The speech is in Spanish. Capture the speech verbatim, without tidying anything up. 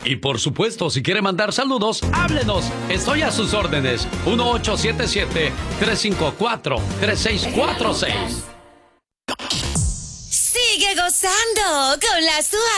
Y por supuesto, si quiere mandar saludos, háblenos. Estoy a sus órdenes. uno ocho siete siete, tres cinco cuatro, tres seis cuatro seis. Sigue gozando con la